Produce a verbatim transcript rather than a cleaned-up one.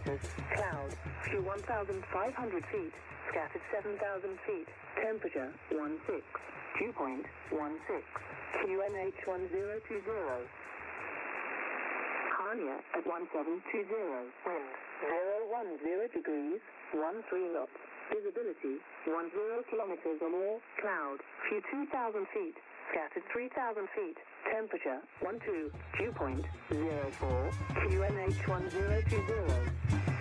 kilometers. Cloud, few one thousand five hundred feet. Scattered seven thousand feet. Temperature, one six. Dew point, one six. Q N H one zero two zero. Hania at one seven two zero. Wind, zero one zero degrees, one three knots. Visibility, one zero kilometers or more. Cloud, few two thousand feet. Scattered three thousand feet. Temperature, one two. Dew point, zero four. Q N H one zero two zero.